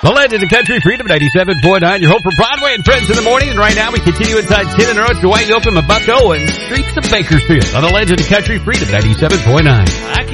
The Legend of Country Freedom 97.9, your hope for Broadway and Friends in the morning. And right now we continue inside 10 in a row. It's Dwayne Yoakam and Buck Owens, Streets of Bakersfield on the Legend of Country Freedom 97.9.